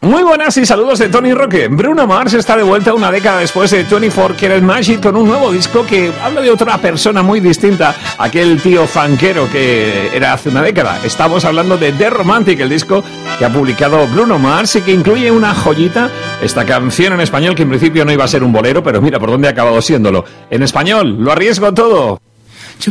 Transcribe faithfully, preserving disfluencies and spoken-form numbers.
Muy buenas y saludos de Tony Roque. Bruno Mars está de vuelta una década después de veinticuatro Karat Magic con un nuevo disco que habla de otra persona muy distinta a aquel tío fanquero que era hace una década. Estamos hablando de The Romantic, el disco que ha publicado Bruno Mars y que incluye una joyita, esta canción en español que en principio no iba a ser un bolero, pero mira por dónde ha acabado siéndolo. En español, lo arriesgo todo.